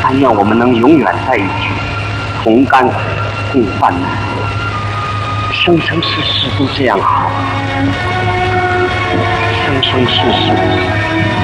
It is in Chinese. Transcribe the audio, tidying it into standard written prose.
但愿我们能永远在一起，同甘共患难，生生世世都这样好，生生世世。